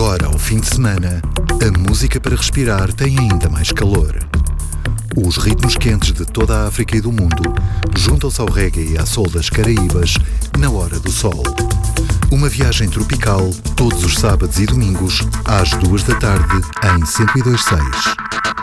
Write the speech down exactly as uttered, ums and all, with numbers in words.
Agora, ao fim de semana, a música para respirar tem ainda mais calor. Os ritmos quentes de toda a África e do mundo juntam-se ao reggae e à soul das Caraíbas na Hora do Sol. Uma viagem tropical todos os sábados e domingos às duas da tarde em cento e dois ponto seis.